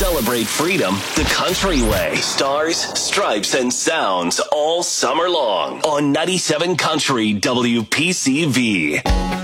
Celebrate freedom the country way. Stars, stripes, and sounds all summer long on 97 Country WPCV.